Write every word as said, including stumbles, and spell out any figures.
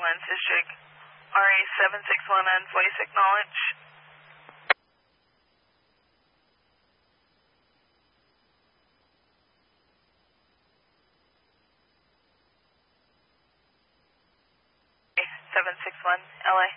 Lens District. R A seven six one on voice acknowledge. seven six one, L A.